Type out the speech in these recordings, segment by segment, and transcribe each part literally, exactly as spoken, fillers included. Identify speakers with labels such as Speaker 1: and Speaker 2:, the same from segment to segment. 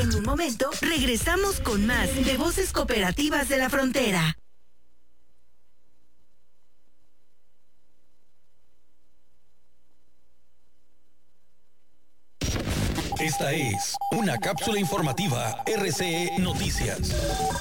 Speaker 1: En un momento, regresamos con más de Voces Cooperativas de la Frontera.
Speaker 2: Esta es una cápsula informativa R C E Noticias.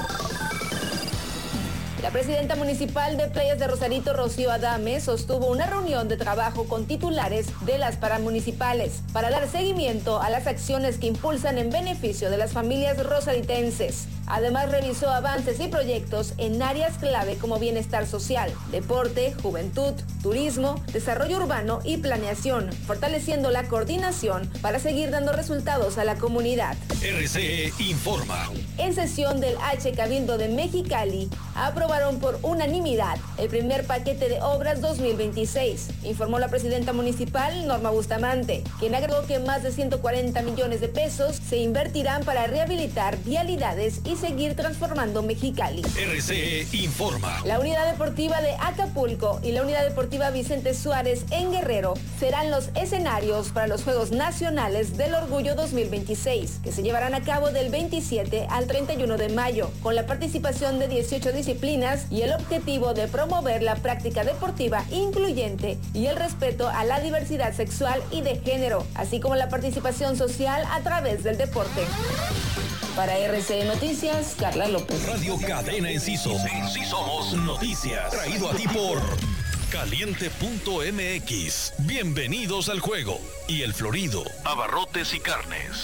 Speaker 3: La presidenta municipal de Playas de Rosarito, Rocío Adame, sostuvo una reunión de trabajo con titulares de las paramunicipales para dar seguimiento a las acciones que impulsan en beneficio de las familias rosaritenses. Además, revisó avances y proyectos en áreas clave como bienestar social, deporte, juventud, turismo, desarrollo urbano y planeación, fortaleciendo la coordinación para seguir dando resultados a la comunidad.
Speaker 2: R C E informa.
Speaker 3: En sesión del H Cabildo de Mexicali, aprobaron por unanimidad el primer paquete de obras dos mil veintiséis, informó la presidenta municipal, Norma Bustamante, quien agregó que más de ciento cuarenta millones de pesos se invertirán para rehabilitar vialidades y seguir transformando Mexicali.
Speaker 2: R C E informa.
Speaker 3: La unidad deportiva de Acapulco y la unidad deportiva Vicente Suárez en Guerrero serán los escenarios para los Juegos Nacionales del Orgullo dos mil veintiséis, que se llevarán a cabo del veintisiete al treinta y uno de mayo, con la participación de dieciocho disciplinas y el objetivo de promover la práctica deportiva incluyente y el respeto a la diversidad sexual y de género, así como la participación social a través del deporte. Para R C E Noticias, Carla López.
Speaker 2: Radio Cadena Enciso. En sí somos noticias. Traído a ti por Caliente punto M X. Bienvenidos al juego. Y El Florido, abarrotes y carnes.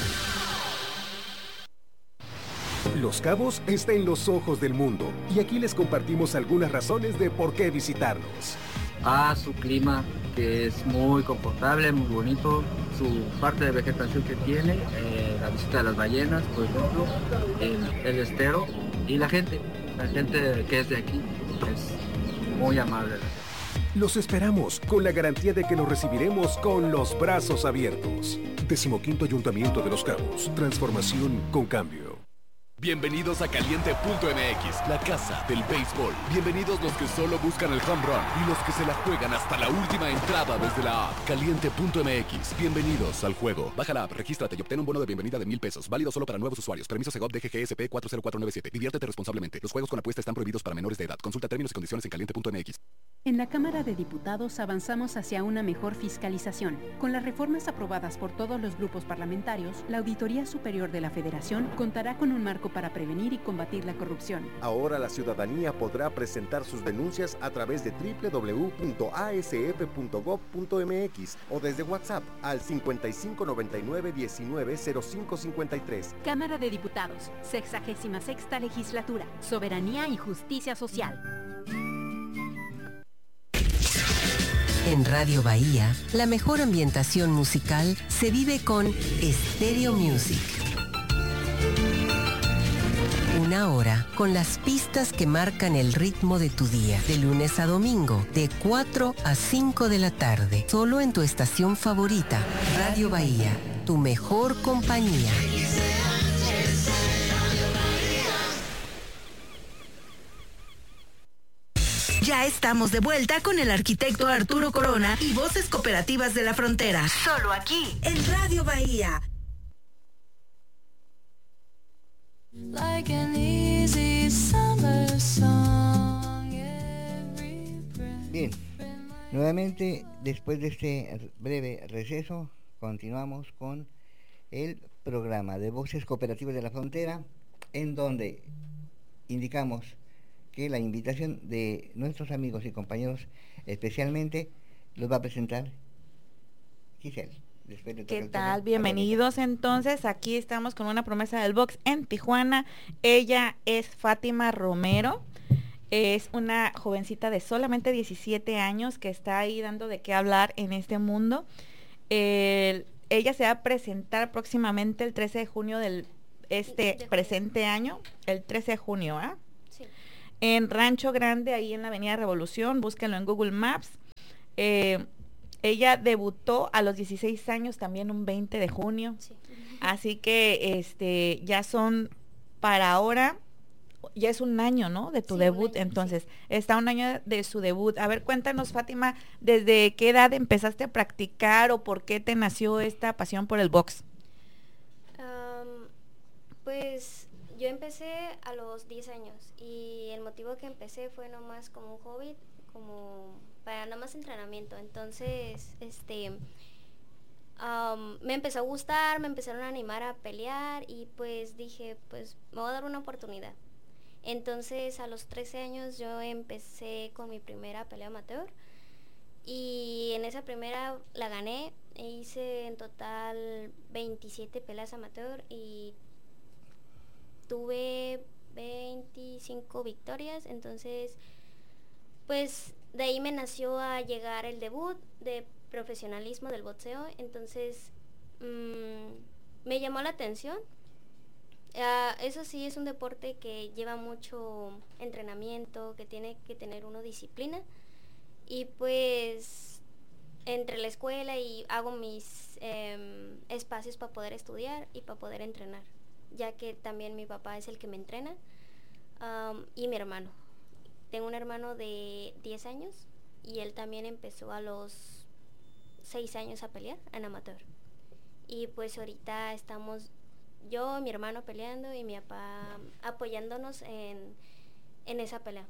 Speaker 4: Los Cabos está en los ojos del mundo y aquí les compartimos algunas razones de por qué visitarnos.
Speaker 5: A su clima, que es muy confortable, muy bonito, su parte de vegetación que tiene, eh, la visita de las ballenas, por ejemplo, el, el estero y la gente, la gente que es de aquí es muy amable.
Speaker 4: Los esperamos con la garantía de que los recibiremos con los brazos abiertos. Decimoquinto Ayuntamiento de Los Cabos, transformación con cambio.
Speaker 6: Bienvenidos a Caliente punto M X, la casa del béisbol. Bienvenidos los que solo buscan el home run y los que se la juegan hasta la última entrada desde la app. Caliente punto M X, bienvenidos al juego. Baja la app, regístrate y obtén un bono de bienvenida de mil pesos. Válido solo para nuevos usuarios. Permiso Segov D G G S P cuatro cero cuatro nueve siete. Diviértete responsablemente. Los juegos con apuesta están prohibidos para menores de edad. Consulta términos y condiciones en Caliente punto M X.
Speaker 7: En la Cámara de Diputados avanzamos hacia una mejor fiscalización. Con las reformas aprobadas por todos los grupos parlamentarios, la Auditoría Superior de la Federación contará con un marco para prevenir y combatir la corrupción.
Speaker 8: Ahora la ciudadanía podrá presentar sus denuncias a través de doble u doble u doble u punto a s f punto gov punto m x o desde WhatsApp al cincuenta y cinco noventa y nueve diecinueve cero cinco cincuenta y tres.
Speaker 7: Cámara de Diputados, sexagésima sexta legislatura, soberanía y justicia social.
Speaker 9: En Radio Bahía, la mejor ambientación musical se vive con Stereo Music. Una hora con las pistas que marcan el ritmo de tu día, de lunes a domingo, de cuatro a cinco de la tarde, solo en tu estación favorita, Radio Bahía, tu mejor compañía.
Speaker 1: Ya estamos de vuelta con el arquitecto Arturo Corona y Voces Cooperativas de la Frontera. Solo aquí, en Radio Bahía.
Speaker 10: Like an easy summer song,
Speaker 11: Bien, nuevamente después de este breve receso, continuamos con el programa de Voces Cooperativas de la Frontera, en donde indicamos que la invitación de nuestros amigos y compañeros especialmente los va a presentar Giselle.
Speaker 12: ¿Qué tal? Bienvenidos. Entonces, aquí estamos con una promesa del box en Tijuana. Ella es Fátima Romero. Es una jovencita de solamente diecisiete años que está ahí dando de qué hablar en este mundo. Eh, ella se va a presentar próximamente el trece de junio del este de presente año. El trece de junio, ¿ah? Sí. En Rancho Grande, ahí en la Avenida Revolución. Búsquenlo en Google Maps. Eh, Ella debutó a los dieciséis años, también un veinte de junio. Sí. Así que este ya son para ahora, ya es un año, ¿no? De tu sí, debut. Año, entonces, sí. Está un año de su debut. A ver, cuéntanos, Fátima, ¿desde qué edad empezaste a practicar o por qué te nació esta pasión por el box?
Speaker 13: Um, pues yo empecé a los diez años y el motivo que empecé fue nomás como un hobby, como para nada más entrenamiento. Entonces, este, um, me empezó a gustar, me empezaron a animar a pelear y pues dije, pues me voy a dar una oportunidad. Entonces a los trece años yo empecé con mi primera pelea amateur y en esa primera la gané. E hice en total veintisiete peleas amateur y tuve veinticinco victorias. Entonces pues de ahí me nació a llegar el debut de profesionalismo del boxeo. Entonces mmm, me llamó la atención. Uh, eso sí, es un deporte que lleva mucho entrenamiento, que tiene que tener uno disciplina. Y pues entre la escuela y hago mis eh, espacios para poder estudiar y para poder entrenar, ya que también mi papá es el que me entrena, um, y mi hermano. Tengo un hermano de diez años y él también empezó a los seis años a pelear en amateur. Y pues ahorita estamos yo, mi hermano peleando y mi papá apoyándonos en, en esa pelea.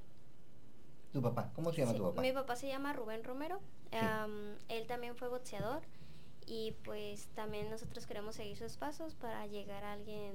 Speaker 11: ¿Tu papá? ¿Cómo se llama
Speaker 13: sí,
Speaker 11: tu papá?
Speaker 13: Mi papá se llama Rubén Romero.
Speaker 11: Sí.
Speaker 13: Um, él también fue boxeador y pues también nosotros queremos seguir sus pasos para llegar a alguien,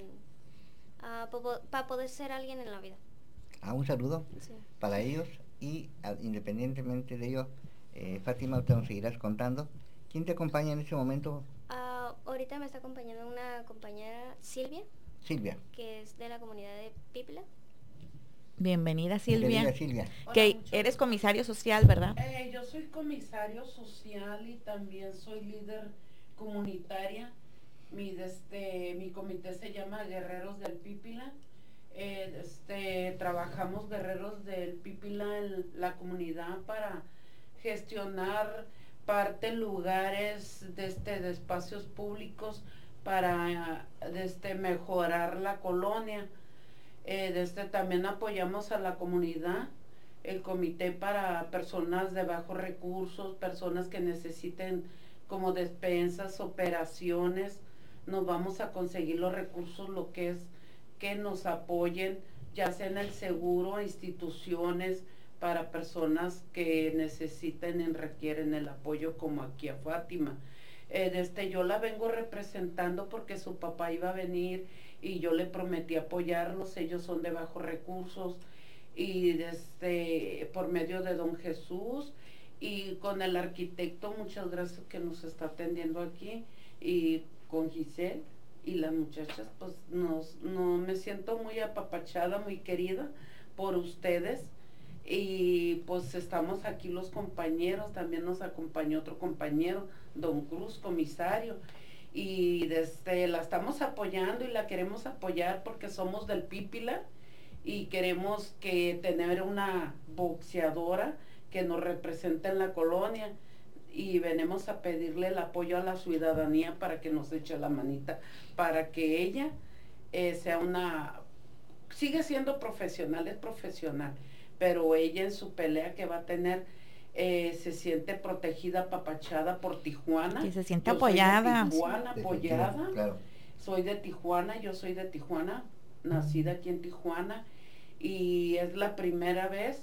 Speaker 13: uh, para pa poder ser alguien en la vida.
Speaker 11: Ah, un saludo
Speaker 13: sí.
Speaker 11: para ellos y a, independientemente de ello, eh, Fátima, usted nos seguirás contando. ¿Quién te acompaña en este momento?
Speaker 13: Uh, ahorita me está acompañando una compañera, Silvia.
Speaker 11: Silvia.
Speaker 13: Que es de la comunidad de Pipila.
Speaker 12: Bienvenida, Silvia.
Speaker 11: Bienvenida, Silvia.
Speaker 12: Que
Speaker 14: Hola,
Speaker 12: eres comisario social, ¿verdad?
Speaker 14: Eh, yo soy comisario social y también soy líder comunitaria. Mi, este, mi comité se llama Guerreros del Pipila. Eh, este, trabajamos Guerreros del Pipila en la comunidad para gestionar parte lugares de, este, de espacios públicos para de este, mejorar la colonia. Eh, desde también apoyamos a la comunidad, el comité para personas de bajos recursos, personas que necesiten como despensas, operaciones. Nos vamos a conseguir los recursos, lo que es que nos apoyen, ya sea en el seguro, instituciones para personas que necesiten y requieren el apoyo, como aquí a Fátima. Eh, desde yo la vengo representando porque su papá iba a venir y yo le prometí apoyarlos. Ellos son de bajos recursos y desde por medio de don Jesús y con el arquitecto, muchas gracias, que nos está atendiendo aquí, y con Giselle y las muchachas, pues nos, no, me siento muy apapachada, muy querida por ustedes. Y pues estamos aquí los compañeros, también nos acompañó otro compañero, don Cruz, comisario, y desde la estamos apoyando y la queremos apoyar porque somos del Pipila y queremos que tener una boxeadora que nos represente en la colonia, y venimos a pedirle el apoyo a la ciudadanía para que nos eche la manita, para que ella eh, sea una, sigue siendo profesional, es profesional, pero ella en su pelea que va a tener eh, se siente protegida, apapachada por Tijuana.
Speaker 12: Que se siente
Speaker 14: yo
Speaker 12: apoyada.
Speaker 14: Soy de Tijuana, apoyada.
Speaker 11: Claro.
Speaker 14: Soy de Tijuana, yo soy de Tijuana, nacida aquí en Tijuana, y es la primera vez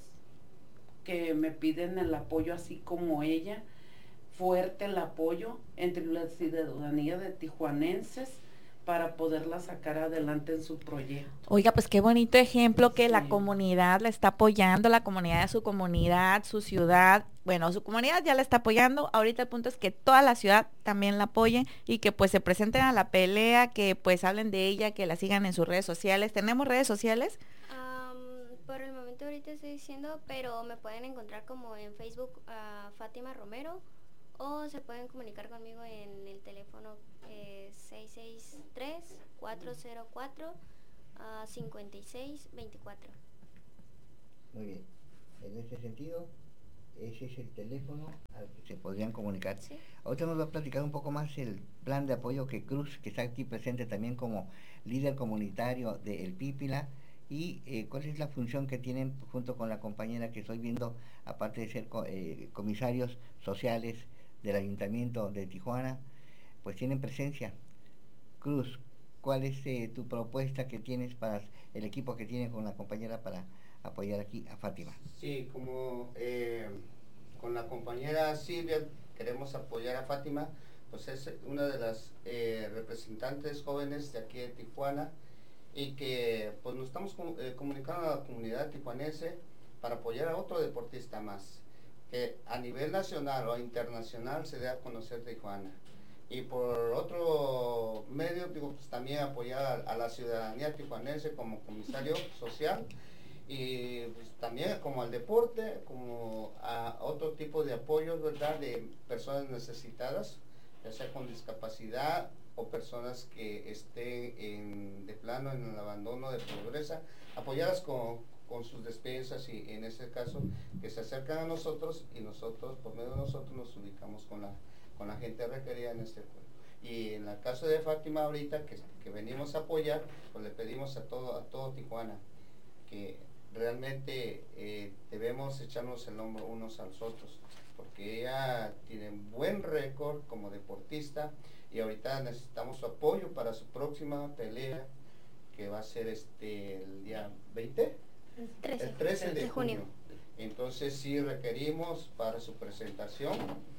Speaker 14: que me piden el apoyo así como ella, fuerte el apoyo entre la ciudadanía de tijuanenses para poderla sacar adelante en su proyecto.
Speaker 12: Oiga, pues qué bonito ejemplo que sí. La comunidad la está apoyando, la comunidad de su comunidad, su ciudad, bueno, su comunidad ya la está apoyando. Ahorita el punto es que toda la ciudad también la apoye y que pues se presenten a la pelea, que pues hablen de ella, que la sigan en sus redes sociales. ¿Tenemos redes sociales?
Speaker 13: Um, por el momento ahorita estoy diciendo, pero me pueden encontrar como en Facebook a uh, Fátima Romero, o se pueden comunicar conmigo en el teléfono eh, seis seis tres, cuatro cero cuatro, uh, cinco seis dos cuatro.
Speaker 11: Muy bien. En este sentido, ese es el teléfono al que se podrían comunicar.
Speaker 13: Sí.
Speaker 11: Ahorita nos va a platicar un poco más el plan de apoyo que Cruz, que está aquí presente también como líder comunitario de El Pipila, y eh, cuál es la función que tienen junto con la compañera que estoy viendo, aparte de ser eh, comisarios sociales del Ayuntamiento de Tijuana, pues tienen presencia. Cruz, ¿cuál es eh, tu propuesta que tienes para el equipo que tienes con la compañera para apoyar aquí a Fátima?
Speaker 15: Sí, como eh, con la compañera Silvia queremos apoyar a Fátima, pues es una de las eh, representantes jóvenes de aquí de Tijuana, y que pues nos estamos eh, comunicando a la comunidad tijuanense para apoyar a otro deportista más, que a nivel nacional o internacional se dé a conocer Tijuana. Y por otro medio, digo, pues también apoyar a, a la ciudadanía tijuanense como comisario social, y pues también como al deporte, como a otro tipo de apoyos, ¿verdad?, de personas necesitadas, ya sea con discapacidad o personas que estén en, de plano en el abandono de pobreza, apoyadas con, con sus despensas, y en ese caso que se acercan a nosotros, y nosotros, por medio de nosotros, nos ubicamos con la, con la gente requerida en este pueblo. Y en el caso de Fátima ahorita, que, que venimos a apoyar, pues le pedimos a todo, a todo Tijuana, que realmente eh, debemos echarnos el hombro unos a los otros, porque ella tiene buen récord como deportista, y ahorita necesitamos su apoyo para su próxima pelea, que va a ser este el día veinte,
Speaker 13: el trece,
Speaker 15: el trece de,
Speaker 13: de junio.
Speaker 15: junio. Entonces sí requerimos para su presentación,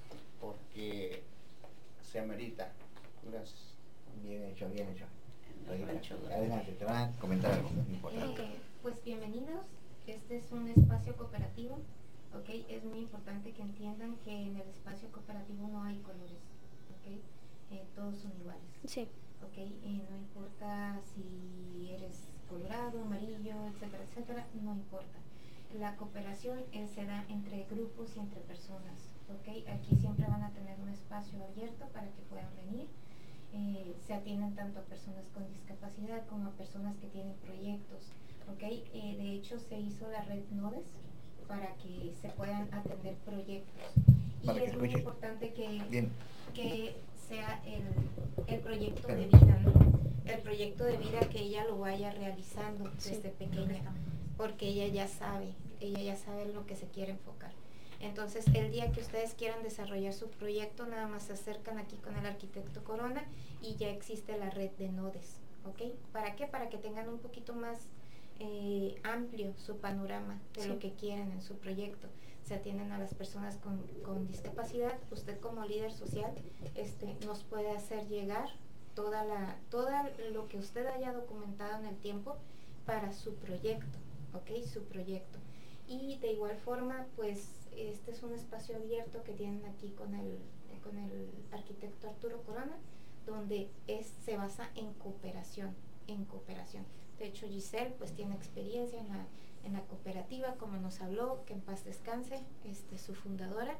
Speaker 15: porque se amerita. Gracias.
Speaker 11: Bien hecho, bien hecho. Adelante, te van a comentar algo importante.
Speaker 16: Okay, pues bienvenidos. Este es un espacio cooperativo. Okay, es muy importante que entiendan que en el espacio cooperativo no hay colores. Okay, eh, todos son iguales.
Speaker 13: Sí.
Speaker 16: Okay, eh, no importa si eres colorado, amarillo, etcétera, etcétera, no importa. La cooperación eh, se da entre grupos y entre personas. Okay, aquí siempre van a tener un espacio abierto para que puedan venir. Eh, se atienden tanto a personas con discapacidad como a personas que tienen proyectos. Okay, eh, de hecho se hizo la red NODES para que se puedan atender proyectos. Y
Speaker 11: para
Speaker 16: es muy
Speaker 11: escuche.
Speaker 16: importante que,
Speaker 11: Bien.
Speaker 16: que sea el, el proyecto de vida, ¿no? El proyecto de vida que ella lo vaya realizando desde sí. pequeña, porque ella ya sabe, ella ya sabe en lo que se quiere enfocar. Entonces, el día que ustedes quieran desarrollar su proyecto, nada más se acercan aquí con el arquitecto Corona y ya existe la red de NODES, ¿ok? ¿Para qué? Para que tengan un poquito más eh, amplio su panorama de sí. lo que quieren en su proyecto. Se atienden a las personas con, con discapacidad. Usted como líder social este, nos puede hacer llegar toda la, toda lo que usted haya documentado en el tiempo para su proyecto, ¿ok? Su proyecto. Y de igual forma, pues, este es un espacio abierto que tienen aquí con el, con el arquitecto Arturo Corona, donde es, se basa en cooperación, en cooperación. De hecho, Giselle, pues, tiene experiencia en la, en la cooperativa, como nos habló, que en paz descanse, este, su fundadora,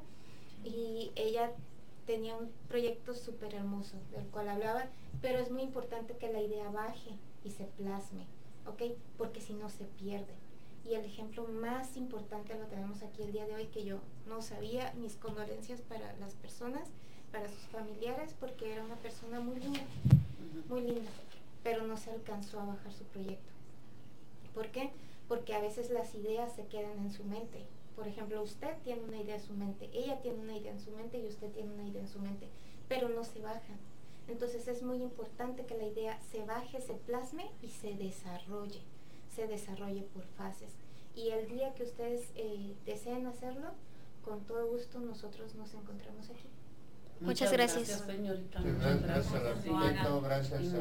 Speaker 16: y ella tenía un proyecto súper hermoso, del cual hablaba, pero es muy importante que la idea baje y se plasme, ¿ok? Porque si no se pierde. Y el ejemplo más importante lo tenemos aquí el día de hoy, que yo no sabía. Mis condolencias para las personas, para sus familiares, porque era una persona muy linda, muy linda, pero no se alcanzó a bajar su proyecto. ¿Por qué? Porque a veces las ideas se quedan en su mente. Por ejemplo, usted tiene una idea en su mente, ella tiene una idea en su mente y usted tiene una idea en su mente, pero no se bajan. Entonces es muy importante que la idea se baje, se plasme y se desarrolle. se desarrolle por fases. Y el día que ustedes eh, deseen hacerlo, con todo gusto nosotros nos encontramos aquí.
Speaker 13: Muchas, Muchas gracias.
Speaker 14: gracias, señorita.
Speaker 15: Sí, gracias, gracias al arquitecto, gracias a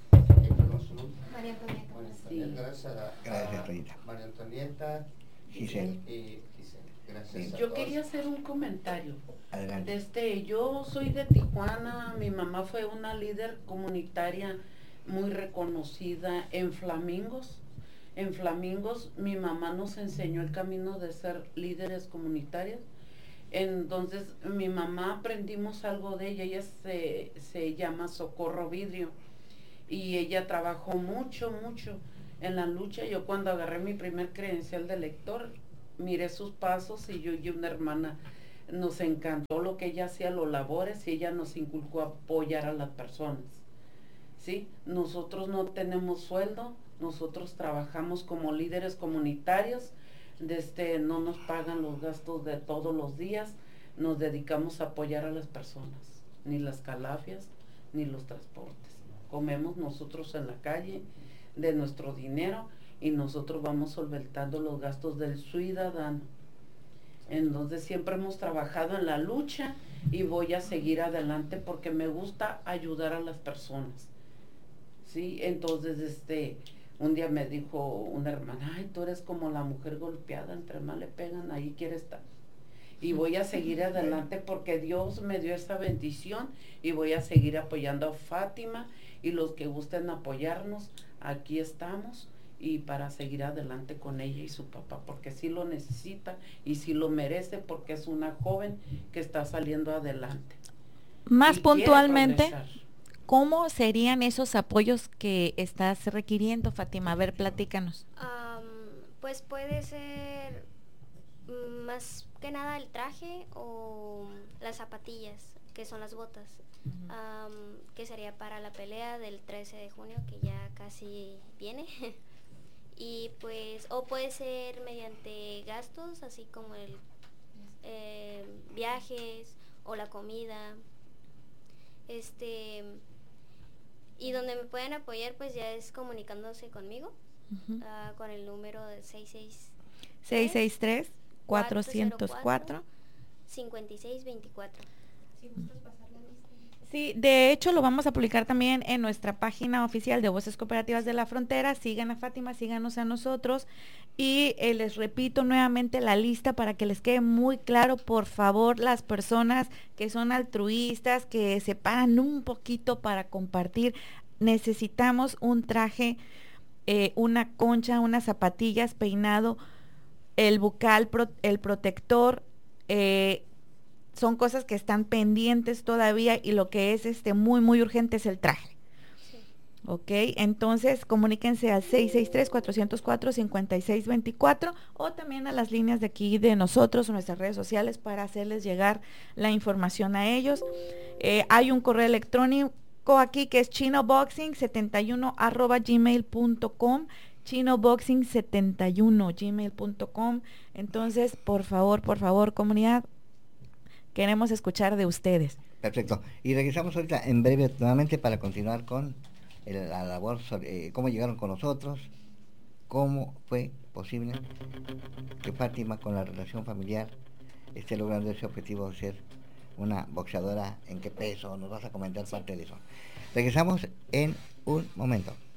Speaker 16: María Antonieta.
Speaker 15: Sí. Gracias a,
Speaker 11: gracias, Rita.
Speaker 15: María Antonieta
Speaker 11: Giselle.
Speaker 15: y Giselle. Gracias.
Speaker 14: Sí,
Speaker 15: a
Speaker 14: yo
Speaker 15: todos.
Speaker 14: quería hacer un comentario.
Speaker 11: Adelante.
Speaker 14: Desde, yo soy de Tijuana, mi mamá fue una líder comunitaria muy reconocida en Flamingos. En Flamingos mi mamá nos enseñó el camino de ser líderes comunitarios. Entonces mi mamá aprendimos algo de ella, ella se, se llama Socorro Vidrio y ella trabajó mucho, mucho en la lucha. Yo cuando agarré mi primer credencial de lector, miré sus pasos y yo y una hermana nos encantó lo que ella hacía, los labores, y ella nos inculcó a apoyar a las personas. ¿Sí? Nosotros no tenemos sueldo, nosotros trabajamos como líderes comunitarios, desde, no nos pagan los gastos de todos los días, nos dedicamos a apoyar a las personas, ni las calafias, ni los transportes. comemos nosotros en la calle de nuestro dinero y nosotros vamos solventando los gastos del ciudadano. Entonces siempre hemos trabajado en la lucha y voy a seguir adelante porque me gusta ayudar a las personas. Sí, entonces este un día me dijo una hermana, ay, tú eres como la mujer golpeada, entre más le pegan, ahí quiere estar. Y voy a seguir adelante porque Dios me dio esa bendición y voy a seguir apoyando a Fátima y los que gusten apoyarnos, aquí estamos y para seguir adelante con ella y su papá, porque sí lo necesita y sí lo merece porque es una joven que está saliendo adelante.
Speaker 12: Más
Speaker 14: y
Speaker 12: puntualmente, ¿cómo serían esos apoyos que estás requiriendo, Fátima? A ver, platícanos.
Speaker 13: Um, pues puede ser más que nada el traje o las zapatillas, que son las botas, uh-huh. um, que sería para la pelea del trece de junio, que ya casi viene. Y pues, o puede ser mediante gastos, así como el eh, viajes o la comida. Este, y donde me pueden apoyar, pues ya es comunicándose conmigo, uh-huh. uh, con el número de seis seis tres
Speaker 12: cuatro cero cuatro
Speaker 13: cinco seis dos cuatro. Si gustas pasar la lista.
Speaker 12: Sí, de hecho lo vamos a publicar también en nuestra página oficial de Voces Cooperativas de la Frontera. Sigan a Fátima, síganos a nosotros y eh, les repito nuevamente la lista para que les quede muy claro, por favor, las personas que son altruistas, que se paran un poquito para compartir. Necesitamos un traje, eh, una concha, unas zapatillas, peinado, el bucal, pro, el protector, eh, son cosas que están pendientes todavía y lo que es este muy muy urgente es el traje. Sí. Ok, entonces comuníquense al seis seis tres cuatro cero cuatro cinco seis dos cuatro o también a las líneas de aquí de nosotros o nuestras redes sociales para hacerles llegar la información a ellos. Eh, hay un correo electrónico aquí que es chinoboxing setenta y uno arroba gmail punto com, chinoboxing setenta y uno gmail punto com. Entonces, por favor, por favor, comunidad, queremos escuchar de ustedes.
Speaker 11: Perfecto. Y regresamos ahorita en breve nuevamente para continuar con el, la labor sobre eh, cómo llegaron con nosotros, cómo fue posible que Fátima con la relación familiar esté logrando ese objetivo de ser una boxeadora. ¿En qué peso? Nos vas a comentar parte de eso. Regresamos en un momento.